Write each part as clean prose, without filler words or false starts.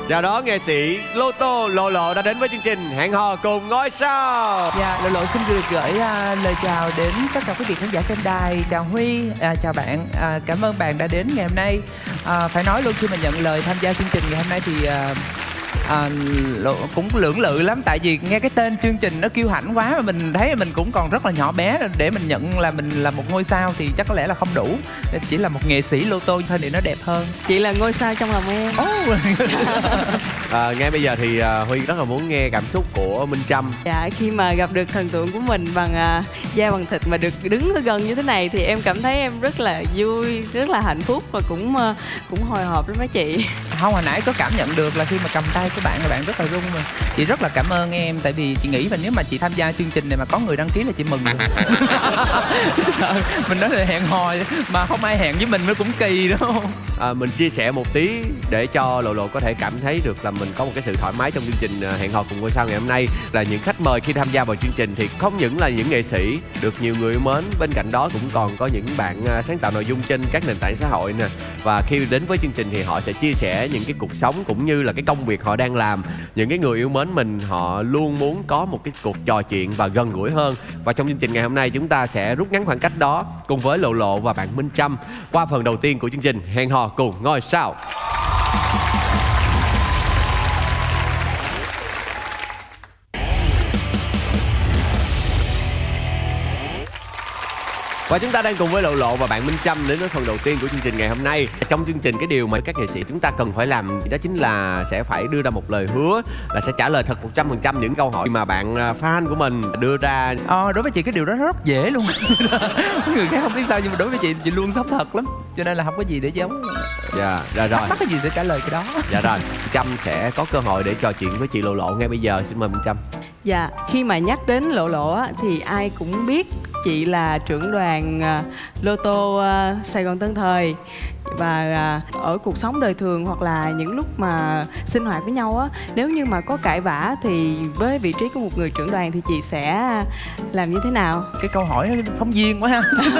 Chào đón nghệ sĩ Lô Tô Lộ Lộ đã đến với chương trình Hẹn Hò Cùng Ngôi Sao. Dạ, Lộ Lộ xin được gửi lời chào đến tất cả quý vị khán giả xem đài. Chào Huy, chào bạn, cảm ơn bạn đã đến ngày hôm nay. Phải nói luôn khi mà nhận lời tham gia chương trình ngày hôm nay thì cũng lưỡng lự lắm. Tại vì nghe cái tên chương trình nó kiêu hãnh quá, mà mình thấy mình cũng còn rất là nhỏ bé để mình nhận là mình là một ngôi sao thì chắc có lẽ là không đủ. Chỉ là một nghệ sĩ Lô Tô thôi thì nó đẹp hơn. Chị là ngôi sao trong lòng em. Ngay bây giờ thì Huy rất là muốn nghe cảm xúc của Minh Trâm. Dạ, khi mà gặp được thần tượng của mình bằng da bằng thịt mà được đứng ở gần như thế này thì em cảm thấy em rất là vui, rất là hạnh phúc và cũng hồi hộp lắm đó chị. Không, hồi nãy có cảm nhận được là khi mà cầm tay của bạn là bạn rất là rung rồi. Chị rất là cảm ơn em, tại vì chị nghĩ là nếu mà chị tham gia chương trình này mà có người đăng ký là chị mừng rồi. Mình nói là hẹn hò mà không ai hẹn với mình nó cũng kỳ đúng không? Mình chia sẻ một tí để cho Lộ Lộ có thể cảm thấy được là mình có một cái sự thoải mái trong chương trình Hẹn Hò Cùng Ngôi Sao ngày hôm nay. Là những khách mời khi tham gia vào chương trình thì không những là những nghệ sĩ được nhiều người yêu mến, bên cạnh đó cũng còn có những bạn sáng tạo nội dung trên các nền tảng xã hội nè. Và khi đến với chương trình thì họ sẽ chia sẻ những cái cuộc sống cũng như là cái công việc họ đang làm. Những cái người yêu mến mình họ luôn muốn có một cái cuộc trò chuyện và gần gũi hơn. Và trong chương trình ngày hôm nay chúng ta sẽ rút ngắn khoảng cách đó cùng với Lộ Lộ và bạn Minh Trâm qua phần đầu tiên của chương trình Hẹn Hò Cùng Ngôi Sao. Và chúng ta đang cùng với Lộ Lộ và bạn Minh Trâm đến với phần đầu tiên của chương trình ngày hôm nay. Trong chương trình cái điều mà các nghệ sĩ chúng ta cần phải làm đó chính là sẽ phải đưa ra một lời hứa là sẽ trả lời thật 100% những câu hỏi mà bạn fan của mình đưa ra. Đối với chị cái điều đó rất dễ luôn. Người khác không biết sao nhưng mà đối với chị luôn sống thật lắm. Cho nên là không có gì để giấu. Dạ, rồi. Thắc mắc cái gì sẽ trả lời cái đó. Dạ rồi, Trâm sẽ có cơ hội để trò chuyện với chị Lộ Lộ ngay bây giờ. Xin mời Minh Trâm. Dạ, khi mà nhắc đến Lộ Lộ á, thì ai cũng biết chị là trưởng đoàn Lô Tô Sài Gòn Tân Thời. Và ở cuộc sống đời thường hoặc là những lúc mà sinh hoạt với nhau á, nếu như mà có cãi vã thì với vị trí của một người trưởng đoàn thì chị sẽ làm như thế nào? Cái câu hỏi nó phóng viên quá ha.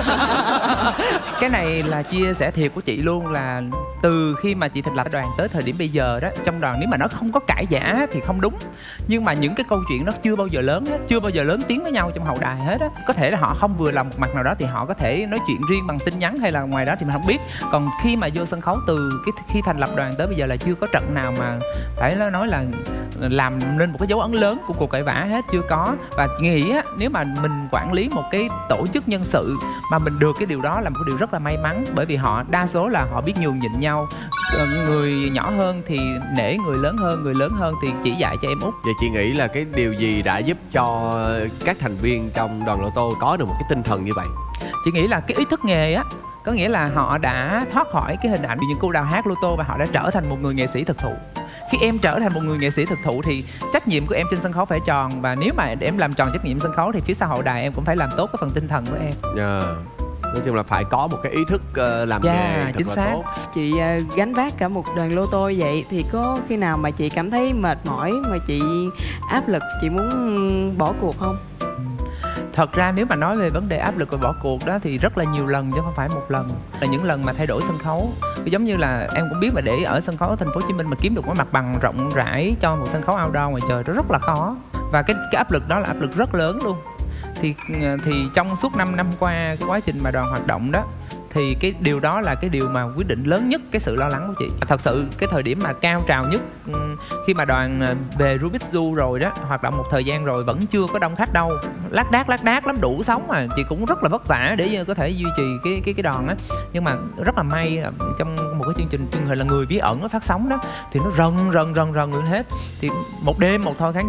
Cái này là chia sẻ thiệt của chị luôn, là từ khi mà chị thành lập đoàn tới thời điểm bây giờ đó, trong đoàn nếu mà nó không có cãi vã thì không đúng. Nhưng mà những cái câu chuyện nó chưa bao giờ lớn hết, chưa bao giờ lớn tiếng với nhau trong hậu đài hết á. Có thể là họ không vừa lòng một mặt nào đó thì họ có thể nói chuyện riêng bằng tin nhắn hay là ngoài đó thì mình không biết. Còn khi mà vô sân khấu từ khi thành lập đoàn tới bây giờ là chưa có trận nào mà phải nói là làm nên một cái dấu ấn lớn của cuộc cãi vã hết, chưa có. Và nghĩ á, nếu mà mình quản lý một cái tổ chức nhân sự mà mình được cái điều đó là một cái điều rất là may mắn, bởi vì họ đa số là họ biết nhường nhịn nhau. Người nhỏ hơn thì nể người lớn hơn thì chỉ dạy cho em út. Vậy chị nghĩ là cái điều gì đã giúp cho các thành viên trong đoàn Lô Tô có được một cái tinh thần như vậy? Chị nghĩ là cái ý thức nghề á, có nghĩa là họ đã thoát khỏi cái hình ảnh những cô đào hát Lô Tô và họ đã trở thành một người nghệ sĩ thực thụ. Khi em trở thành một người nghệ sĩ thực thụ thì trách nhiệm của em trên sân khấu phải tròn, và nếu mà em làm tròn trách nhiệm sân khấu thì phía sau hậu đài em cũng phải làm tốt cái phần tinh thần của em. Nói chung là phải có một cái ý thức làm nghề thật chính là xác. tốt. Chị gánh vác cả một đoàn Lô Tô vậy thì có khi nào mà chị cảm thấy mệt mỏi mà chị áp lực, chị muốn bỏ cuộc không? Thật ra nếu mà nói về vấn đề áp lực và bỏ cuộc đó thì rất là nhiều lần chứ không phải một lần. Là những lần mà thay đổi sân khấu, giống như là em cũng biết mà để ở sân khấu ở thành phố Hồ Chí Minh mà kiếm được một mặt bằng rộng rãi cho một sân khấu outdoor ngoài trời nó rất là khó. Và cái áp lực đó là áp lực rất lớn luôn. Thì trong suốt 5 năm qua cái quá trình mà đoàn hoạt động đó thì cái điều đó là cái điều mà quyết định lớn nhất cái sự lo lắng của chị. Thật sự cái thời điểm mà cao trào nhất khi mà đoàn về Rubik's Zoo rồi đó, hoạt động một thời gian rồi vẫn chưa có đông khách đâu, lác đác lắm, đủ sống mà. Chị cũng rất là vất vả để có thể duy trì cái đoàn á. Nhưng mà rất là may trong một cái chương trình truyền hình là Người Bí Ẩn nó phát sóng đó thì nó rần lên hết. Thì một đêm một thôi khán